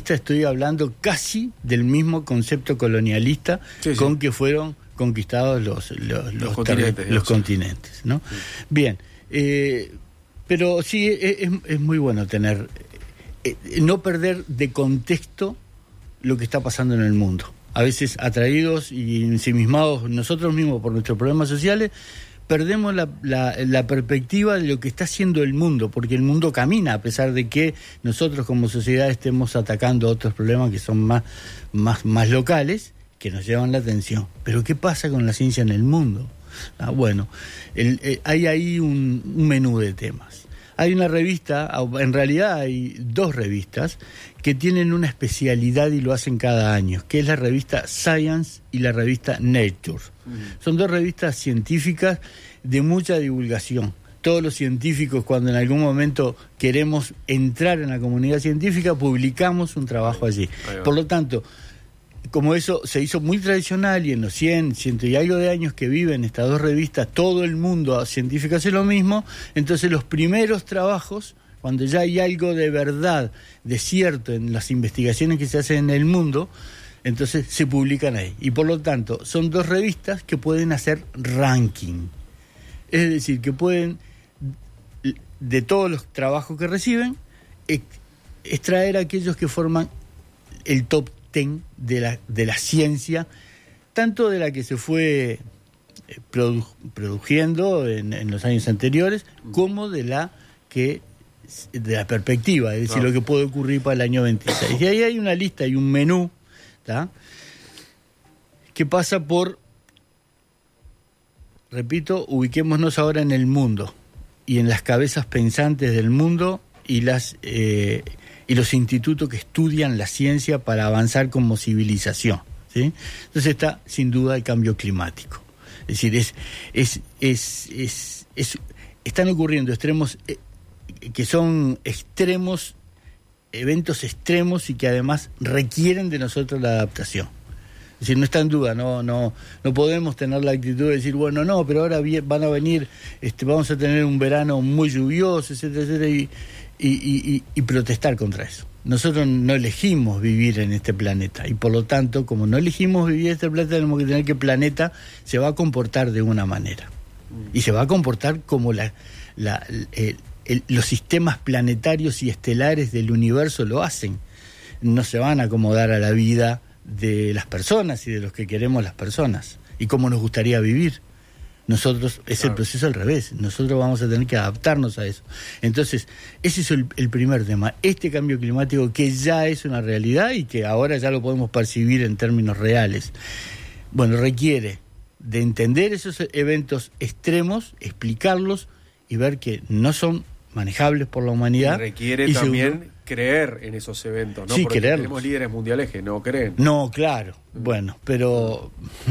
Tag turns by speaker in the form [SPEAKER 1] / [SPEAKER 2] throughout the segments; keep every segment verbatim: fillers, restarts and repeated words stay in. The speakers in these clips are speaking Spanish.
[SPEAKER 1] conquista, estoy hablando casi del mismo concepto colonialista sí, con sí. que fueron conquistados los, los, los, los continentes, los continentes, ¿no? Sí. Bien, eh, pero sí, es, es muy bueno tener, eh, no perder de contexto lo que está pasando en el mundo. A veces atraídos y ensimismados nosotros mismos por nuestros problemas sociales, perdemos la, la, la perspectiva de lo que está haciendo el mundo, porque el mundo camina, a pesar de que nosotros como sociedad estemos atacando otros problemas que son más, más, más locales, que nos llevan la atención. Pero ¿qué pasa con la ciencia en el mundo? Ah, bueno, el, el, hay ahí un, un menú de temas. Hay una revista, en realidad hay dos revistas que tienen una especialidad y lo hacen cada año, que es la revista Science y la revista Nature. Mm. Son dos revistas científicas de mucha divulgación. Todos los científicos, cuando en algún momento queremos entrar en la comunidad científica, publicamos un trabajo allí. Por lo tanto, como eso se hizo muy tradicional y en los cien, ciento y algo de años que viven estas dos revistas, todo el mundo científico hace lo mismo, entonces los primeros trabajos, cuando ya hay algo de verdad, de cierto en las investigaciones que se hacen en el mundo, entonces se publican ahí. Y por lo tanto, son dos revistas que pueden hacer ranking. Es decir, que pueden, de todos los trabajos que reciben, extraer aquellos que forman el top de la, de la ciencia, tanto de la que se fue produ, produciendo en, en los años anteriores, como de la que de la perspectiva, es decir, no. lo que puede ocurrir para el año veintiséis. Y ahí hay una lista, hay un menú, ¿tá? Que pasa por, repito, ubiquémonos ahora en el mundo y en las cabezas pensantes del mundo y las eh, y los institutos que estudian la ciencia para avanzar como civilización, ¿sí? Entonces está sin duda el cambio climático. Es decir, es, es, es, es, es están ocurriendo extremos eh, que son extremos, eventos extremos y que además requieren de nosotros la adaptación. Es decir, no está en duda, no, no, no podemos tener la actitud de decir, bueno, no, pero ahora van a venir, este, vamos a tener un verano muy lluvioso, etcétera, etcétera, y Y, y, y protestar contra eso. Nosotros no elegimos vivir en este planeta y por lo tanto, como no elegimos vivir en este planeta, tenemos que tener que el planeta se va a comportar de una manera y se va a comportar como la, la, el, el, los sistemas planetarios y estelares del universo lo hacen. No se van a acomodar a la vida de las personas y de los que queremos las personas y cómo nos gustaría vivir. Nosotros, es claro. el proceso al revés, nosotros vamos a tener que adaptarnos a eso. Entonces, ese es el, el primer tema, este cambio climático que ya es una realidad y que ahora ya lo podemos percibir en términos reales. Bueno, requiere de entender esos eventos extremos, explicarlos y ver que no son manejables por la humanidad.
[SPEAKER 2] Y requiere y también seguro, creer en esos eventos, ¿no?
[SPEAKER 1] Sí,
[SPEAKER 2] porque
[SPEAKER 1] creerlos.
[SPEAKER 2] Tenemos líderes mundiales que no creen.
[SPEAKER 1] No, claro, bueno, pero...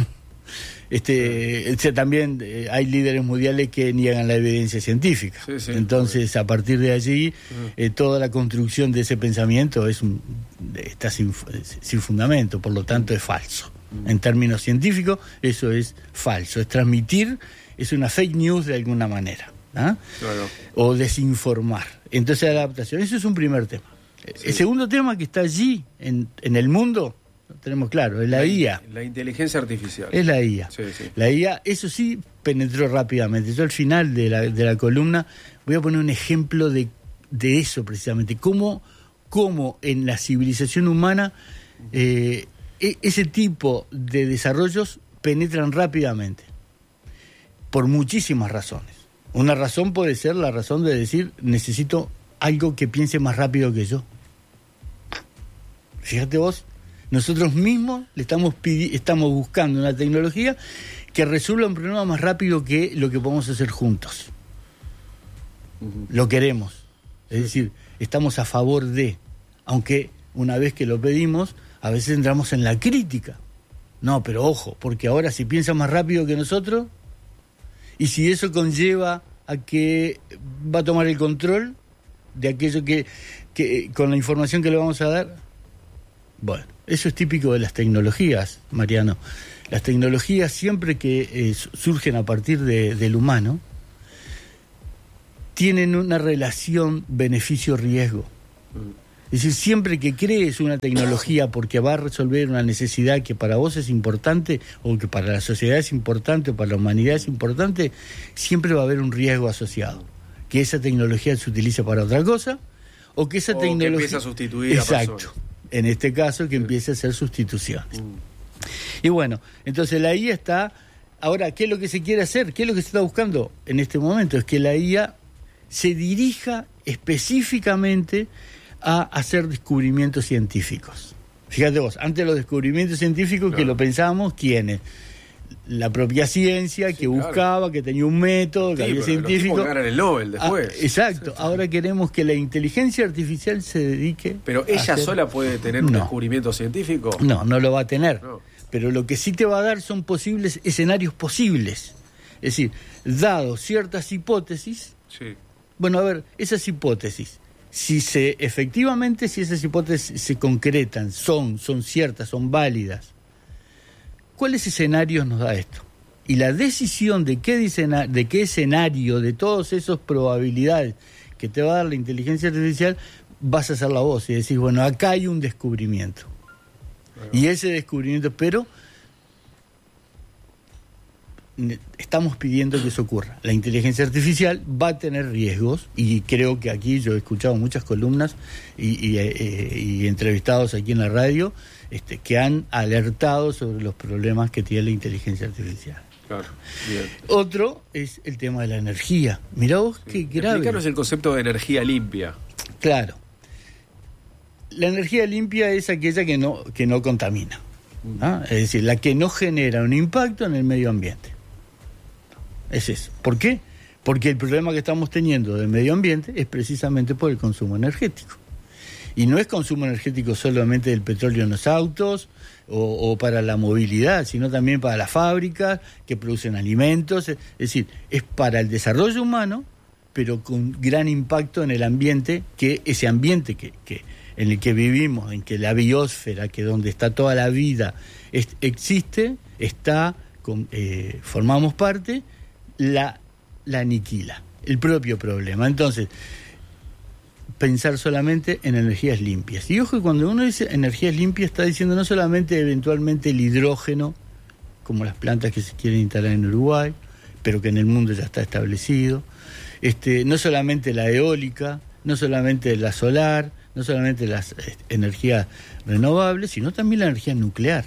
[SPEAKER 1] Este, este también eh, hay líderes mundiales que niegan la evidencia científica. Sí, sí, entonces, a partir de allí, eh, toda la construcción de ese pensamiento es un, está sin, sin fundamento, por lo tanto es falso. En términos científicos, eso es falso. Es transmitir, es una fake news de alguna manera, ¿ah? Claro. O desinformar. Entonces, adaptación, eso es un primer tema. Sí. El segundo tema que está allí, en, en el mundo, tenemos claro, es la, la I A.
[SPEAKER 2] La inteligencia artificial.
[SPEAKER 1] Es la I A. Sí, sí. La I A, eso sí, penetró rápidamente. Yo al final de la, de la columna voy a poner un ejemplo de, de eso precisamente. Cómo, cómo en la civilización humana eh, ese tipo de desarrollos penetran rápidamente. Por muchísimas razones. Una razón puede ser la razón de decir, necesito algo que piense más rápido que yo. Fíjate vos. Nosotros mismos le estamos pidi- estamos buscando una tecnología que resuelva un problema más rápido que lo que podemos hacer juntos. Uh-huh. Lo queremos. Es sí. decir, estamos a favor de, aunque una vez que lo pedimos, a veces entramos en la crítica. No, pero ojo, porque ahora si piensa más rápido que nosotros, y si eso conlleva a que va a tomar el control de aquello que, que con la información que le vamos a dar, bueno. Eso es típico de las tecnologías, Mariano. Las tecnologías siempre que eh, surgen a partir de, del humano tienen una relación beneficio-riesgo. Es decir, siempre que crees una tecnología porque va a resolver una necesidad que para vos es importante, o que para la sociedad es importante, o para la humanidad es importante, siempre va a haber un riesgo asociado. Que esa tecnología se utilice para otra cosa, o que esa
[SPEAKER 2] o
[SPEAKER 1] tecnología...
[SPEAKER 2] que empiece a sustituir
[SPEAKER 1] Exacto.
[SPEAKER 2] a personas.
[SPEAKER 1] En este caso, que sí. empiece a hacer sustituciones. Mm. Y bueno, entonces la I A está... Ahora, ¿qué es lo que se quiere hacer? ¿Qué es lo que se está buscando en este momento? Es que la I A se dirija específicamente a hacer descubrimientos científicos. Fíjate vos, antes los descubrimientos científicos, claro, que lo pensábamos, ¿quiénes? La propia ciencia, sí, que claro. buscaba, que tenía un método, sí, que había científicos.
[SPEAKER 2] Los ganan el Nobel después.
[SPEAKER 1] Ah, exacto. Sí, sí. Ahora queremos que la inteligencia artificial se dedique.
[SPEAKER 2] Pero ella
[SPEAKER 1] hacer...
[SPEAKER 2] sola puede tener un no. descubrimiento científico.
[SPEAKER 1] No, no lo va a tener.
[SPEAKER 2] No.
[SPEAKER 1] Pero lo que sí te va a dar son posibles escenarios posibles. Es decir, dado ciertas hipótesis.
[SPEAKER 2] Sí.
[SPEAKER 1] Bueno, a ver, esas hipótesis, si se efectivamente, si esas hipótesis se concretan, son, son ciertas, son válidas, ¿cuáles escenarios nos da esto? Y la decisión de qué, dicena, de qué escenario, de todas esas probabilidades que te va a dar la inteligencia artificial, vas a hacerla vos y decís, bueno, acá hay un descubrimiento. Bueno. Y ese descubrimiento, pero estamos pidiendo que eso ocurra. La inteligencia artificial va a tener riesgos, y creo que aquí yo he escuchado muchas columnas y, y, eh, y entrevistados aquí en la radio este, que han alertado sobre los problemas que tiene la inteligencia artificial.
[SPEAKER 2] Claro, bien.
[SPEAKER 1] Otro es el tema de la energía. Mirá vos
[SPEAKER 2] sí.
[SPEAKER 1] qué grave.
[SPEAKER 2] Explícanos el concepto de energía limpia.
[SPEAKER 1] Claro. La energía limpia es aquella que no, que no contamina, ¿no? Es decir, la que no genera un impacto en el medio ambiente. Es eso. ¿Por qué? Porque el problema que estamos teniendo del medio ambiente es precisamente por el consumo energético. Y no es consumo energético solamente del petróleo en los autos o, o para la movilidad, sino también para las fábricas que producen alimentos. Es decir, es para el desarrollo humano, pero con gran impacto en el ambiente, que ese ambiente que, que en el que vivimos, en que la biosfera, que donde está toda la vida, es, existe, está, con, eh, formamos parte, la, la aniquila, el propio problema. Entonces, pensar solamente en energías limpias. Y ojo, cuando uno dice energías limpias, está diciendo no solamente eventualmente el hidrógeno, como las plantas que se quieren instalar en Uruguay, pero que en el mundo ya está establecido, este, no solamente la eólica, no solamente la solar, no solamente las eh, energías renovables, sino también la energía nuclear.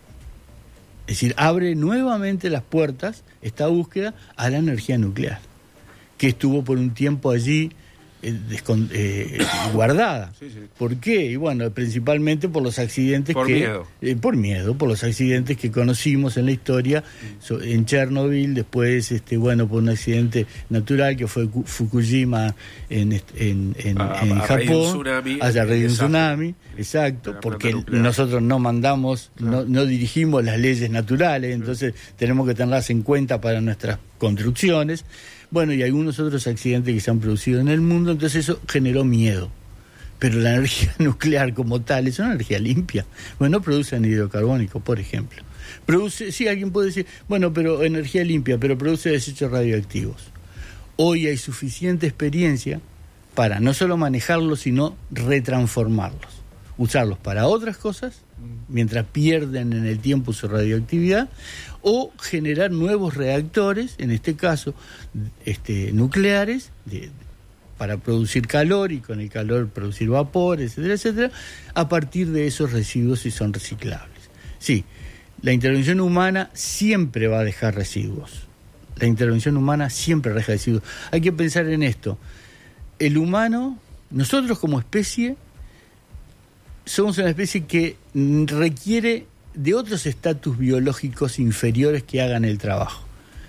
[SPEAKER 1] Es decir, abre nuevamente las puertas esta búsqueda a la energía nuclear, que estuvo por un tiempo allí eh, descon, eh, guardada.
[SPEAKER 2] Sí, sí.
[SPEAKER 1] ¿Por qué? Y bueno, principalmente por los accidentes
[SPEAKER 2] por
[SPEAKER 1] que...
[SPEAKER 2] Miedo.
[SPEAKER 1] Eh, por miedo, por los accidentes que conocimos en la historia, so, en Chernobyl, después, este, bueno, por un accidente natural que fue Fukushima en, en, en,
[SPEAKER 2] a,
[SPEAKER 1] en
[SPEAKER 2] a
[SPEAKER 1] Japón, haya habido un tsunami, exacto,
[SPEAKER 2] la
[SPEAKER 1] porque
[SPEAKER 2] nuclear.
[SPEAKER 1] Nosotros no mandamos,
[SPEAKER 2] Claro.
[SPEAKER 1] no, no dirigimos las leyes naturales, entonces sí. tenemos que tenerlas en cuenta para nuestras construcciones. Bueno, y algunos otros accidentes que se han producido en el mundo, entonces eso generó miedo. Pero la energía nuclear como tal es una energía limpia. Bueno, no produce anhídrido carbónico, por ejemplo. Produce, sí, alguien puede decir, bueno, pero energía limpia, pero produce desechos radioactivos. Hoy hay suficiente experiencia para no solo manejarlos, sino retransformarlos. Usarlos para otras cosas, mientras pierden en el tiempo su radioactividad, o generar nuevos reactores, en este caso este, nucleares, de, para producir calor y con el calor producir vapor, etcétera, etcétera, a partir de esos residuos si son reciclables. Sí, la intervención humana siempre va a dejar residuos. La intervención humana siempre deja residuos. Hay que pensar en esto. El humano, nosotros como especie, somos una especie que requiere de otros estatus biológicos inferiores que hagan el trabajo.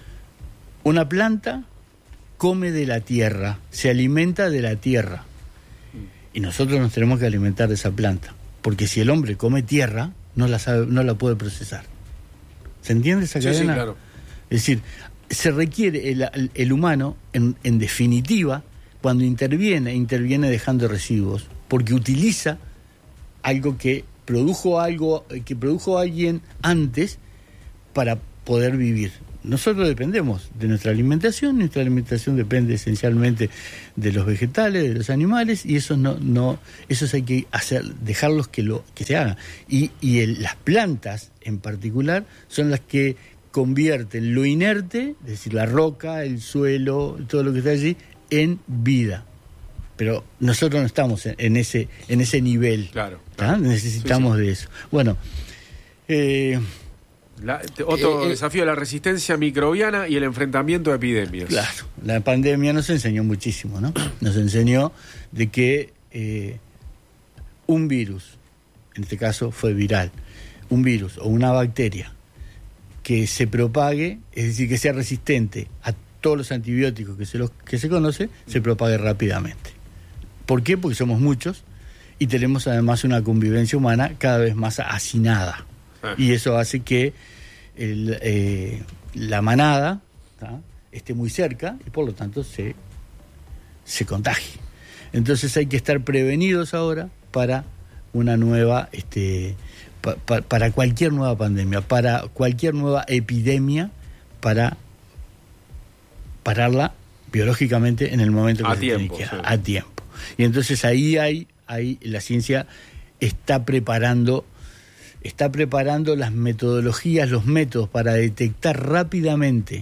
[SPEAKER 1] Una planta come de la tierra, se alimenta de la tierra. Y nosotros nos tenemos que alimentar de esa planta. Porque si el hombre come tierra, no la sabe, no la puede procesar. ¿Se entiende esa cadena?
[SPEAKER 2] Sí, sí, claro.
[SPEAKER 1] Es decir, se requiere el, el, el humano, en, en definitiva, cuando interviene, interviene dejando residuos, porque utiliza algo que produjo algo que produjo alguien antes para poder vivir. nosotros dependemos de nuestra alimentación, nuestra alimentación depende esencialmente de los vegetales, de los animales, y eso no, no, esos hay que hacer, dejarlos que lo, que se hagan. Y, y el, las plantas en particular son las que convierten lo inerte, es decir, la roca, el suelo, todo lo que está allí, en vida. Pero nosotros no estamos en, en ese, en ese nivel.
[SPEAKER 2] Claro, claro.
[SPEAKER 1] Necesitamos sí, sí. de eso. Bueno, eh,
[SPEAKER 2] La, te, otro eh, desafío, la resistencia microbiana y el enfrentamiento a epidemias.
[SPEAKER 1] Claro, la pandemia nos enseñó muchísimo, ¿no? Nos enseñó de que eh, un virus, en este caso fue viral, un virus o una bacteria que se propague, es decir, que sea resistente a todos los antibióticos que se, los, que se conoce, se propague rápidamente. ¿Por qué? Porque somos muchos y tenemos además una convivencia humana cada vez más hacinada. Y eso hace que el, eh, la manada ¿tá? esté muy cerca y por lo tanto se, se contagie. Entonces hay que estar prevenidos ahora para una nueva, este, pa, pa, para cualquier nueva pandemia, para cualquier nueva epidemia, para pararla biológicamente en el momento que
[SPEAKER 2] a
[SPEAKER 1] se
[SPEAKER 2] tiempo,
[SPEAKER 1] tiene que
[SPEAKER 2] sí.
[SPEAKER 1] a tiempo. Y entonces ahí hay, ahí la ciencia está preparando está preparando las metodologías, los métodos para detectar rápidamente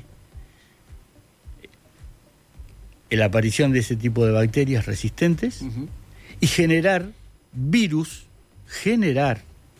[SPEAKER 1] la aparición de ese tipo de bacterias resistentes uh-huh. y generar virus, generar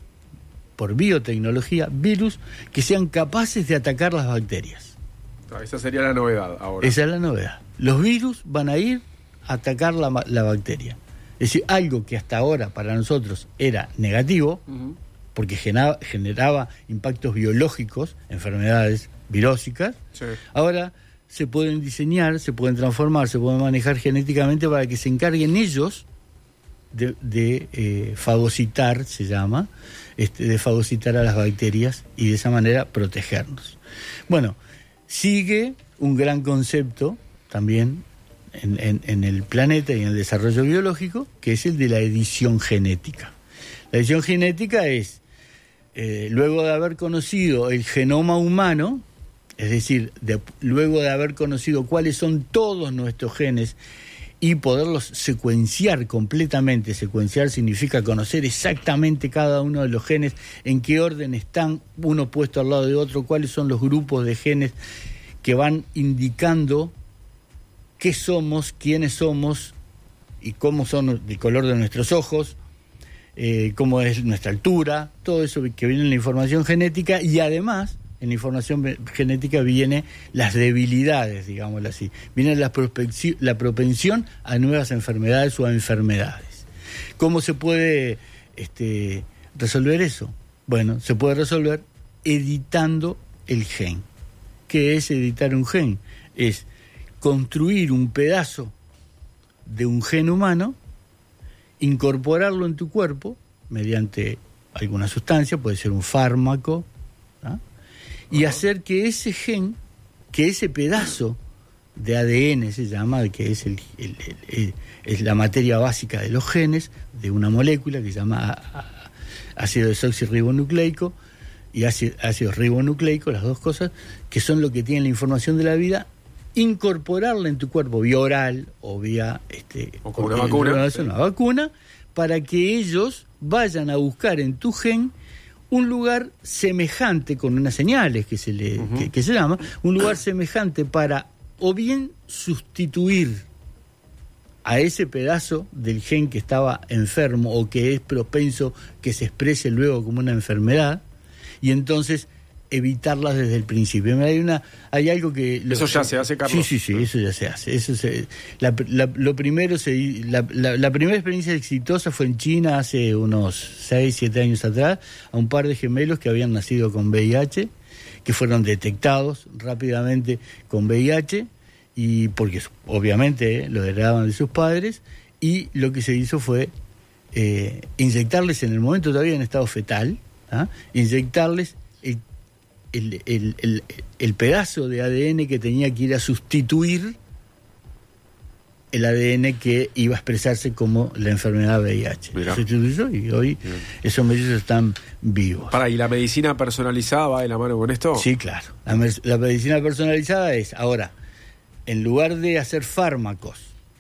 [SPEAKER 1] por biotecnología virus que sean capaces de atacar las bacterias.
[SPEAKER 2] Esa sería la novedad ahora.
[SPEAKER 1] Esa es la novedad. Los virus van a ir a atacar la, la bacteria. Es decir, algo que hasta ahora para nosotros era negativo, uh-huh. porque generaba, generaba impactos biológicos, enfermedades virósicas, sí. ahora se pueden diseñar, se pueden transformar, se pueden manejar genéticamente para que se encarguen ellos de, de eh, fagocitar, se llama, este, de fagocitar a las bacterias y de esa manera protegernos. Bueno, sigue un gran concepto también en, en, en el planeta y en el desarrollo biológico, que es el de la edición genética. La edición genética es Eh, luego de haber conocido el genoma humano, es decir, de, luego de haber conocido cuáles son todos nuestros genes y poderlos secuenciar completamente. Secuenciar significa conocer exactamente cada uno de los genes, en qué orden están, uno puesto al lado de otro, cuáles son los grupos de genes que van indicando qué somos, quiénes somos y cómo son el color de nuestros ojos, Eh, cómo es nuestra altura, todo eso que viene en la información genética, y además en la información genética viene las debilidades, digámoslo así, viene la, la propensión a nuevas enfermedades o a enfermedades. ¿Cómo se puede este, resolver eso? Bueno, se puede resolver editando el gen. ¿Qué es editar un gen? Es construir un pedazo de un gen humano, incorporarlo en tu cuerpo mediante alguna sustancia, puede ser un fármaco, ¿no? y uh-huh. hacer que ese gen, que ese pedazo de A D N se llama, que es, el, el, el, el, es la materia básica de los genes, de una molécula que se llama ácido desoxirribonucleico y ácido, ácido ribonucleico, las dos cosas, que son lo que tienen la información de la vida, incorporarla en tu cuerpo vía oral o vía este
[SPEAKER 2] o con una vacuna, sí.
[SPEAKER 1] una vacuna, para que ellos vayan a buscar en tu gen un lugar semejante, con unas señales que se le uh-huh. que, que se llama, un lugar semejante para o bien sustituir a ese pedazo del gen que estaba enfermo o que es propenso que se exprese luego como una enfermedad, y entonces evitarlas desde el principio. Hay una, hay algo que lo,
[SPEAKER 2] eso ya se hace, Carlos.
[SPEAKER 1] Sí, sí, sí, eso ya se hace. Eso se, la, la, lo primero se, la, la, la primera experiencia exitosa fue en China hace unos seis, siete años atrás, a un par de gemelos que habían nacido con V I H, que fueron detectados rápidamente con V I H, y porque obviamente eh, lo heredaban de sus padres, y lo que se hizo fue eh, inyectarles en el momento todavía en estado fetal, ¿ah? inyectarles el El, el, el, el pedazo de A D N que tenía que ir a sustituir el A D N que iba a expresarse como la enfermedad V I H.
[SPEAKER 2] Mirá.
[SPEAKER 1] Se sustituyó y hoy Bien. esos mellizos están vivos.
[SPEAKER 2] Para, ¿y la medicina personalizada va de la mano con esto?
[SPEAKER 1] Sí, claro. La, la medicina personalizada es, ahora, en lugar de hacer fármacos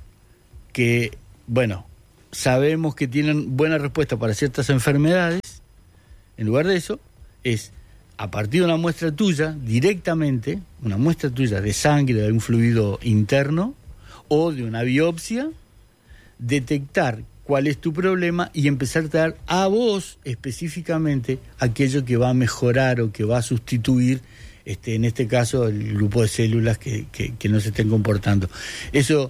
[SPEAKER 1] que, bueno, sabemos que tienen buena respuesta para ciertas enfermedades, en lugar de eso, es a partir de una muestra tuya, directamente, una muestra tuya de sangre, de un fluido interno, o de una biopsia, detectar cuál es tu problema y empezar a dar a vos específicamente aquello que va a mejorar o que va a sustituir, este, en este caso, el grupo de células que, que, que no se estén comportando. Eso,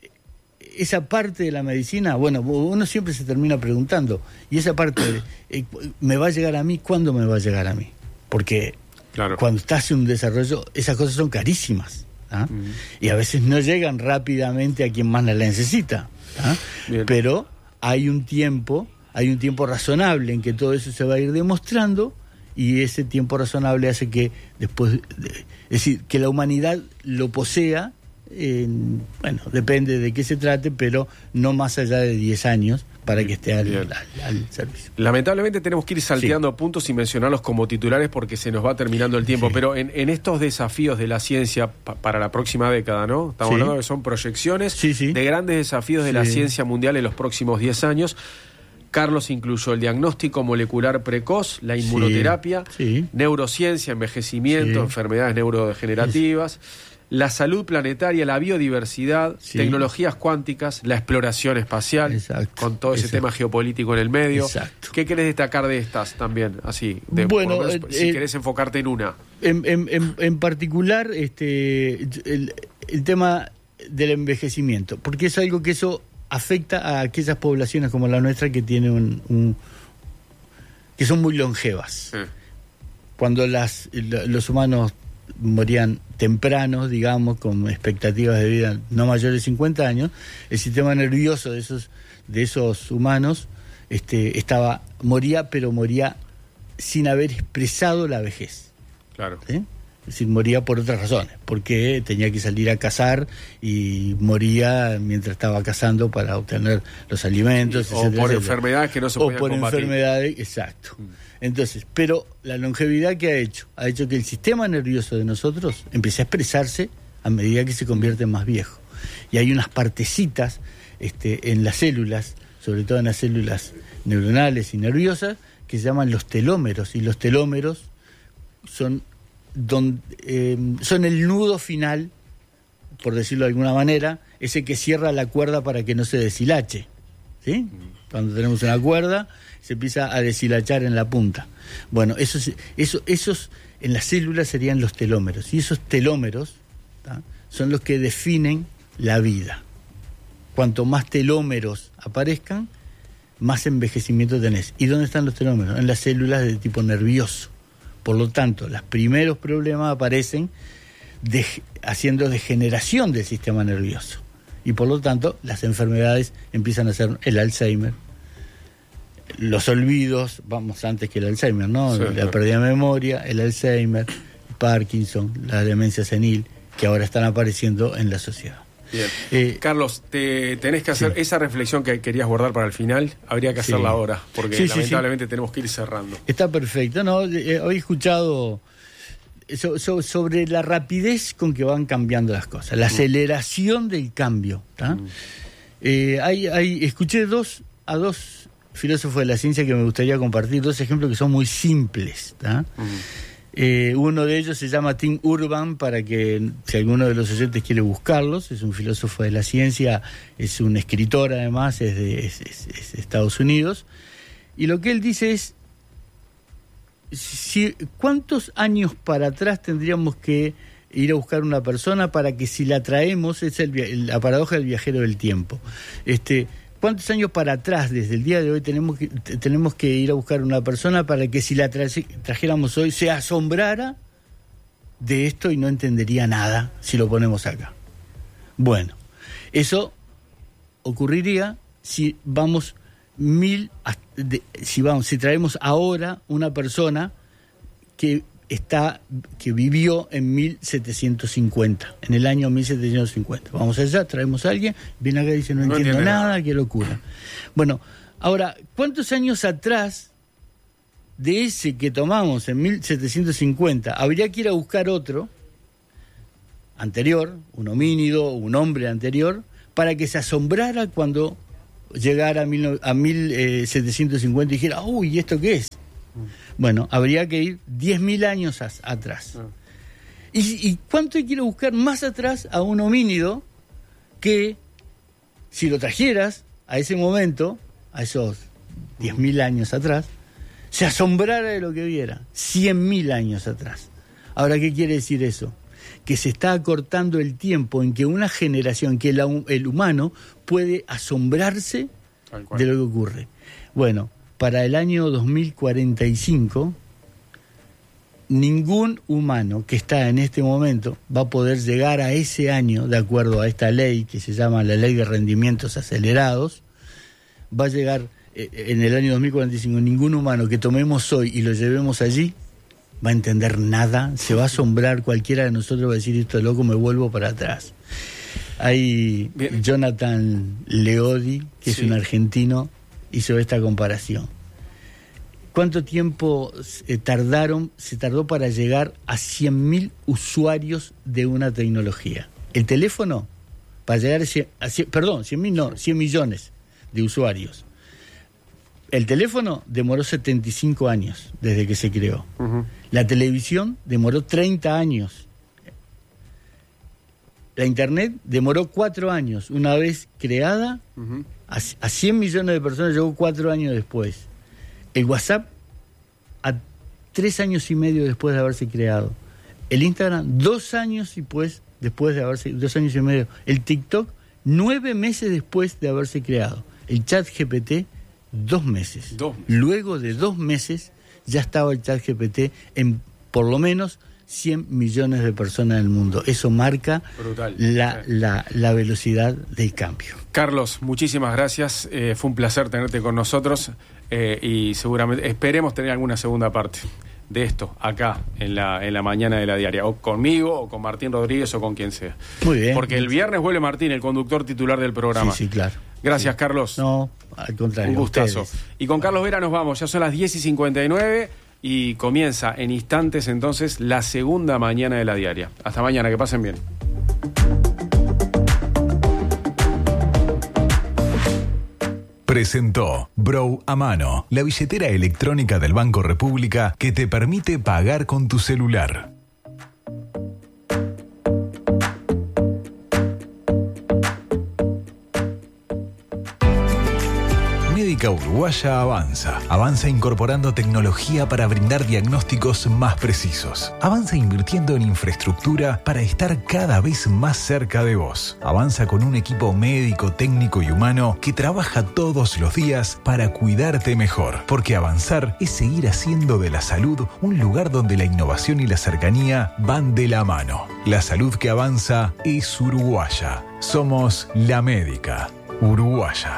[SPEAKER 1] esa parte de la medicina, bueno, uno siempre se termina preguntando, y esa parte, de, eh, ¿me va a llegar a mí? ¿Cuándo me va a llegar a mí? Porque claro. cuando estás en un desarrollo, esas cosas son carísimas. ¿Ah? Uh-huh. Y a veces no llegan rápidamente a quien más la necesita, ¿ah? Pero hay un tiempo, hay un tiempo razonable en que todo eso se va a ir demostrando, y ese tiempo razonable hace que después, de, es decir, que la humanidad lo posea, eh, bueno, depende de qué se trate, pero no más allá de diez años para que esté al, al, al servicio.
[SPEAKER 2] Lamentablemente tenemos que ir salteando sí. puntos y mencionarlos como titulares porque se nos va terminando el tiempo, sí. pero en, en estos desafíos de la ciencia pa, para la próxima década, ¿no? Estamos sí. hablando que son proyecciones sí, sí. de grandes desafíos de sí. la ciencia mundial en los próximos diez años. Carlos incluyó el diagnóstico molecular precoz, la inmunoterapia, sí. Sí. neurociencia, envejecimiento, sí. enfermedades neurodegenerativas, sí. la salud planetaria, la biodiversidad, sí. tecnologías cuánticas, la exploración espacial, Exacto. con todo ese Exacto. tema geopolítico en el medio. Exacto. ¿Qué querés destacar de estas también? Así, de,
[SPEAKER 1] bueno,
[SPEAKER 2] por,
[SPEAKER 1] eh,
[SPEAKER 2] si
[SPEAKER 1] eh,
[SPEAKER 2] querés enfocarte en una.
[SPEAKER 1] En, en, en particular, este, el, el tema del envejecimiento, porque es algo que eso afecta a aquellas poblaciones como la nuestra que tienen un, un que son muy longevas. Sí. Cuando las los humanos morían tempranos, digamos, con expectativas de vida no mayores de cincuenta años, el sistema nervioso de esos de esos humanos este estaba moría, pero moría sin haber expresado la vejez.
[SPEAKER 2] Claro.
[SPEAKER 1] ¿Sí? Es decir, moría por otras razones, porque tenía que salir a cazar y moría mientras estaba cazando para obtener los alimentos,
[SPEAKER 2] o etcétera, por etcétera. enfermedades que no se podían combatir. O por
[SPEAKER 1] enfermedades, exacto. Mm. Entonces, pero la longevidad que ha hecho, ha hecho que el sistema nervioso de nosotros empiece a expresarse a medida que se convierte más viejo. Y hay unas partecitas este, en las células, sobre todo en las células neuronales y nerviosas, que se llaman los telómeros, y los telómeros son Don, eh, son el nudo final, por decirlo de alguna manera, ese que cierra la cuerda para que no se deshilache, ¿sí? Mm. Cuando tenemos una cuerda se empieza a deshilachar en la punta. Bueno, esos, eso, esos en las células serían los telómeros, y esos telómeros, ¿tá?, son los que definen la vida. Cuanto más telómeros aparezcan, más envejecimiento tenés. ¿Y dónde están los telómeros? En las células de tipo nervioso. Por lo tanto, los primeros problemas aparecen de, haciendo degeneración del sistema nervioso. Y por lo tanto, las enfermedades empiezan a ser el Alzheimer, los olvidos, vamos antes que el Alzheimer, ¿no? Sí, la claro. pérdida de memoria, el Alzheimer, Parkinson, la demencia senil, que ahora están apareciendo en la sociedad.
[SPEAKER 2] Bien. Eh, Carlos, te tenés que hacer sí. esa reflexión que querías guardar para el final, habría que hacerla sí. ahora, porque sí, lamentablemente sí, sí. tenemos que ir cerrando.
[SPEAKER 1] Está perfecto, ¿no? Eh, hoy he escuchado so, so, sobre la rapidez con que van cambiando las cosas, la mm. aceleración del cambio. Mm. Eh, hay, hay, escuché dos a dos filósofos de la ciencia que me gustaría compartir, dos ejemplos que son muy simples. Mm. Eh, uno de ellos se llama Tim Urban, para que si alguno de los oyentes quiere buscarlos, es un filósofo de la ciencia, es un escritor además, es de es, es, es Estados Unidos, y lo que él dice es, si, ¿cuántos años para atrás tendríamos que ir a buscar una persona para que si la traemos, es el, la paradoja del viajero del tiempo, este ¿cuántos años para atrás, desde el día de hoy, tenemos que, tenemos que ir a buscar una persona para que si la tra- trajéramos hoy se asombrara de esto y no entendería nada si lo ponemos acá? Bueno, eso ocurriría si vamos mil, de, si vamos, si traemos ahora una persona que está, que vivió en mil setecientos cincuenta, en el año mil setecientos cincuenta. Vamos allá, traemos a alguien, viene acá y dice, no, no entiendo nada, nada, qué locura. Bueno, ahora, ¿cuántos años atrás de ese que tomamos en mil setecientos cincuenta habría que ir a buscar otro anterior, un homínido, un hombre anterior, para que se asombrara cuando llegara a, mil, a mil setecientos cincuenta y dijera, uy, ¿esto qué es? Bueno, habría que ir diez mil años a, atrás. Ah. ¿Y, ¿Y cuánto hay que ir a buscar más atrás a un homínido que, si lo trajeras a ese momento, a esos diez mil años atrás, se asombrara de lo que viera? cien mil años atrás. Ahora, ¿qué quiere decir eso? Que se está acortando el tiempo en que una generación, que la, el humano puede asombrarse de lo que ocurre. Bueno, para el año dos mil cuarenta y cinco, ningún humano que está en este momento va a poder llegar a ese año, de acuerdo a esta ley que se llama la Ley de Rendimientos Acelerados. Va a llegar eh, en el año dos mil cuarenta y cinco, ningún humano que tomemos hoy y lo llevemos allí va a entender nada, se va a asombrar, cualquiera de nosotros va a decir, esto es loco, me vuelvo para atrás. Hay Bien. Jonathan Leodi, que sí. es un argentino, hizo esta comparación. ¿Cuánto tiempo eh, tardaron, se tardó para llegar a cien mil usuarios de una tecnología? El teléfono, para llegar a cien, a cien, perdón, cien mil no, cien millones de usuarios. El teléfono demoró setenta y cinco años desde que se creó. Uh-huh. La televisión demoró treinta años. La Internet demoró cuatro años. Una vez creada, uh-huh. a, a cien millones de personas llegó cuatro años después. El WhatsApp, a tres años y medio después de haberse creado. El Instagram, dos años y pues, después de haberse, dos años y medio. El TikTok, nueve meses después de haberse creado. El ChatGPT, dos meses. dos meses. Luego de dos meses ya estaba el ChatGPT en por lo menos cien millones de personas en el mundo. Eso marca la, la, la velocidad del cambio.
[SPEAKER 2] Carlos, muchísimas gracias. Eh, fue un placer tenerte con nosotros eh, y seguramente esperemos tener alguna segunda parte de esto acá en la en la mañana de la diaria, o conmigo o con Martín Rodríguez o con quien sea.
[SPEAKER 1] Muy bien.
[SPEAKER 2] Porque el viernes vuelve Martín, el conductor titular del programa.
[SPEAKER 1] Sí, sí, claro.
[SPEAKER 2] Gracias,
[SPEAKER 1] sí.
[SPEAKER 2] Carlos.
[SPEAKER 1] No, al contrario.
[SPEAKER 2] Un gustazo. Y con Carlos Vera nos vamos, ya son las diez y cincuenta y nueve y comienza en instantes entonces la segunda mañana de la diaria. Hasta mañana, que pasen bien.
[SPEAKER 3] Presentó Brow a Mano, la billetera electrónica del Banco República que te permite pagar con tu celular. Médica Uruguaya avanza. Avanza incorporando tecnología para brindar diagnósticos más precisos. Avanza invirtiendo en infraestructura para estar cada vez más cerca de vos. Avanza con un equipo médico, técnico y humano que trabaja todos los días para cuidarte mejor. Porque avanzar es seguir haciendo de la salud un lugar donde la innovación y la cercanía van de la mano. La salud que avanza es uruguaya. Somos la Médica Uruguaya.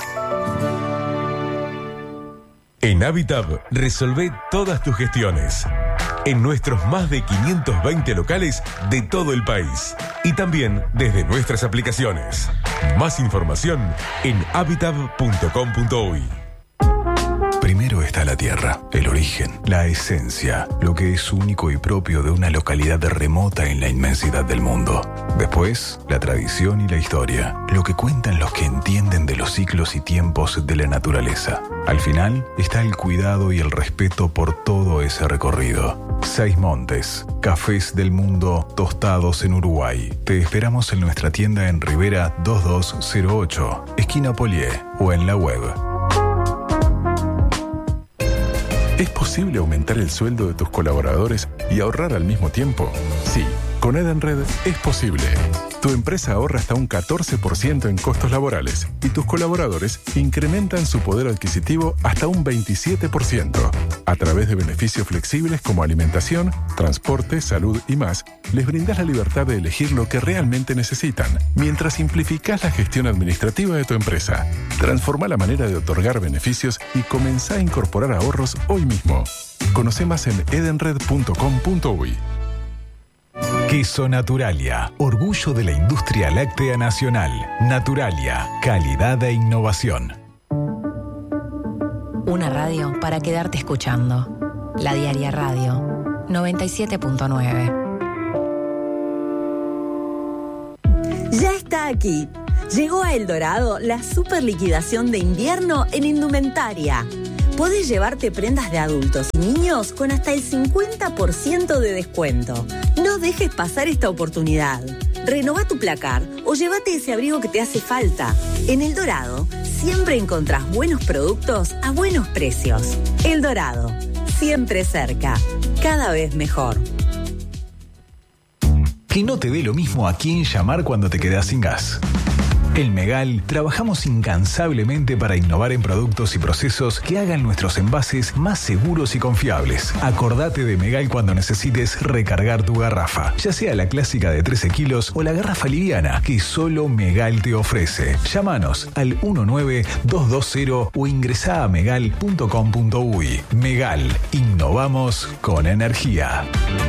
[SPEAKER 3] En Habitab resolvé todas tus gestiones en nuestros más de quinientos veinte locales de todo el país y también desde nuestras aplicaciones. Más información en habitab punto com punto uy. Primero está la tierra, el origen, la esencia, lo que es único y propio de una localidad remota en la inmensidad del mundo. Después, la tradición y la historia, lo que cuentan los que entienden de los ciclos y tiempos de la naturaleza. Al final, está el cuidado y el respeto por todo ese recorrido. Seis Montes, cafés del mundo tostados en Uruguay. Te esperamos en nuestra tienda en Rivera dos dos cero ocho, esquina Polié, o en la web.
[SPEAKER 4] ¿Es posible aumentar el sueldo de tus colaboradores y ahorrar al mismo tiempo? Sí, con Edenred es posible. Tu empresa ahorra hasta un catorce por ciento en costos laborales y tus colaboradores incrementan su poder adquisitivo hasta un veintisiete por ciento. A través de beneficios flexibles como alimentación, transporte, salud y más, les brindas la libertad de elegir lo que realmente necesitan, mientras simplificás la gestión administrativa de tu empresa. Transforma la manera de otorgar beneficios y comenzá a incorporar ahorros hoy mismo. Conoce más en edenred punto com punto uy.
[SPEAKER 3] Queso Naturalia, orgullo de la industria láctea nacional. Naturalia, calidad e innovación.
[SPEAKER 5] Una radio para quedarte escuchando. La Diaria Radio, noventa y siete punto nueve.
[SPEAKER 6] Ya está aquí. Llegó a El Dorado la super liquidación de invierno en indumentaria. Podés llevarte prendas de adultos y niños con hasta el cincuenta por ciento de descuento. No dejes pasar esta oportunidad. Renová tu placar o llévate ese abrigo que te hace falta. En El Dorado siempre encontrás buenos productos a buenos precios. El Dorado, siempre cerca, cada vez mejor.
[SPEAKER 3] Que no te dé lo mismo a quién llamar cuando te quedás sin gas. En Megal trabajamos incansablemente para innovar en productos y procesos que hagan nuestros envases más seguros y confiables. Acordate de Megal cuando necesites recargar tu garrafa, ya sea la clásica de trece kilos o la garrafa liviana que solo Megal te ofrece. Llámanos al uno nueve dos dos cero o ingresá a megal punto com punto uy. Megal, innovamos con energía.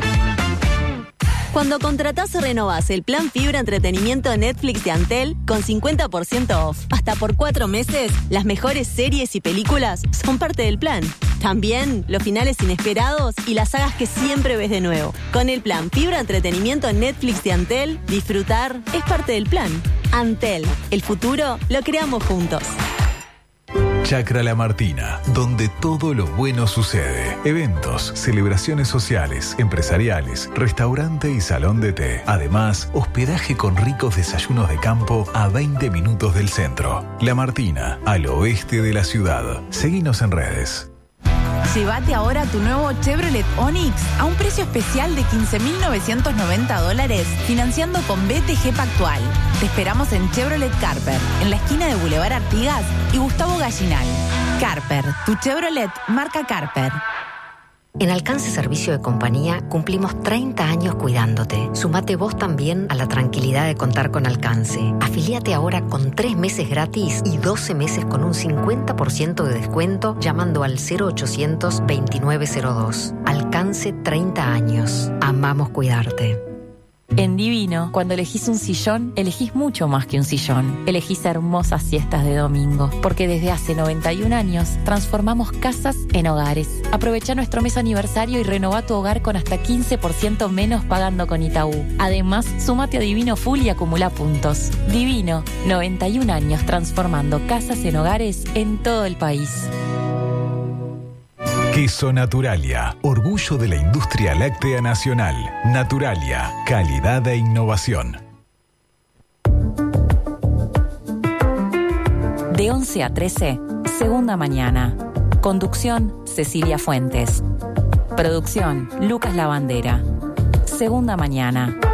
[SPEAKER 7] Cuando contratás o renovás el plan Fibra Entretenimiento de Netflix de Antel con cincuenta por ciento off, hasta por cuatro meses, las mejores series y películas son parte del plan. También los finales inesperados y las sagas que siempre ves de nuevo. Con el plan Fibra Entretenimiento en Netflix de Antel, disfrutar es parte del plan. Antel, el futuro lo creamos juntos.
[SPEAKER 3] Chacra La Martina, donde todo lo bueno sucede. Eventos, celebraciones sociales, empresariales, restaurante y salón de té. Además, hospedaje con ricos desayunos de campo a veinte minutos del centro. La Martina, al oeste de la ciudad. Seguinos en redes.
[SPEAKER 8] Llévate ahora tu nuevo Chevrolet Onix a un precio especial de quince mil novecientos noventa dólares, financiando con B T G Pactual. Te esperamos en Chevrolet Carper, en la esquina de Boulevard Artigas y Gustavo Gallinal. Carper, tu Chevrolet marca Carper.
[SPEAKER 5] En Alcance Servicio de Compañía cumplimos treinta años cuidándote. Sumate vos también a la tranquilidad de contar con Alcance. Afilíate ahora con tres meses gratis y doce meses con un cincuenta por ciento de descuento llamando al cero ochocientos veintinueve cero dos. Alcance treinta años. Amamos cuidarte.
[SPEAKER 9] En Divino, cuando elegís un sillón, elegís mucho más que un sillón. Elegís hermosas siestas de domingo, porque desde hace noventa y un años transformamos casas en hogares. Aprovecha nuestro mes aniversario y renová tu hogar con hasta quince por ciento menos pagando con Itaú. Además, súmate a Divino Full y acumula puntos. Divino, noventa y un años transformando casas en hogares en todo el país.
[SPEAKER 3] Queso Naturalia, orgullo de la industria láctea nacional. Naturalia, calidad e innovación.
[SPEAKER 9] De once a trece, segunda mañana. Conducción, Cecilia Fuentes. Producción, Lucas Lavandera. Segunda mañana.